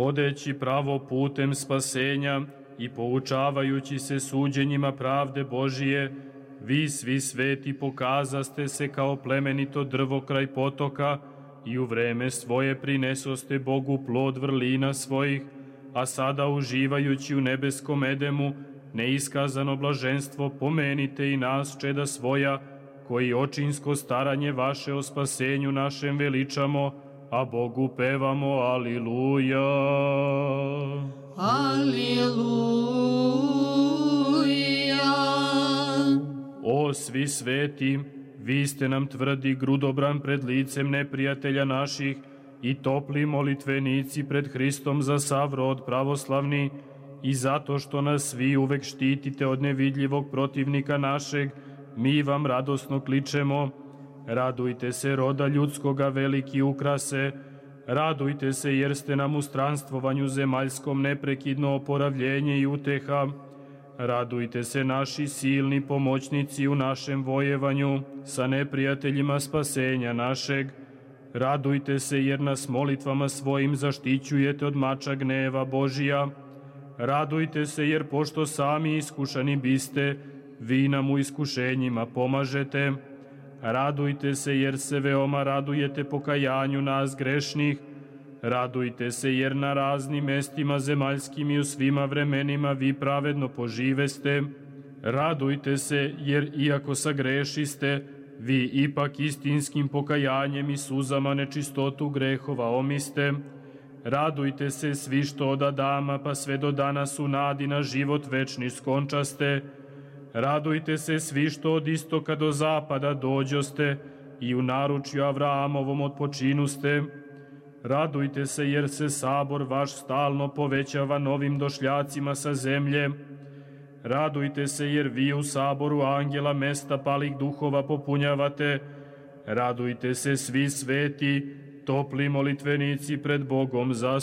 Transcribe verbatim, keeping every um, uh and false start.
hodeći pravo putem spasenja i poučavajući se suđenjima pravde Božije, vi svi sveti pokazaste se kao plemenito drvo kraj potoka i u vreme svoje prinesoste Bogu plod vrlina svojih, a sada uživajući u nebeskom edemu neiskazano blaženstvo, pomenite i nas, čeda svoja, koji očinsko staranje vaše o spasenju našem veličamo, a Bogu pevamo Aliluja. Aliluja. O svi sveti, vi ste nam tvrdi grudobran pred licem neprijatelja naših i topli molitvenici pred Hristom za sav rod pravoslavni, i zato što nas vi uvek štitite od nevidljivog protivnika našeg, mi vam radosno kličemo. Radujte se, roda ljudskoga, veliki ukrase, radujte se jer ste nam u stranstvovanju zemaljskom neprekidno oporavljenje i uteha. Radujte se, naši silni pomoćnici u našem vojevanju sa neprijateljima spasenja našeg. Radujte se jer nas molitvama svojim zaštićujete od mača gneva Božija. Radujte se jer pošto sami iskušani biste, vi nam u iskušenjima pomažete. Radujte se jer se veoma radujete pokajanju nas grešnih. Radujte se jer na raznim mestima zemaljskim i u svima vremenima vi pravedno poživeste. Radujte se jer iako sagrešiste, vi ipak istinskim pokajanjem i suzama nečistotu grehova omiste. Radujte se svi što od Adama pa sve do danas u nadi na život večni skončaste. Radujte se svi što od istoka do zapada dođoste i u naručju Avramovom odpočinuste. Radujte se jer se sabor vaš stalno povećava novim došljacima sa zemlje. Radujte se jer vi u saboru angela mesta palih duhova popunjavate. Radujte se svi sveti, topli molitvenici pred Bogom za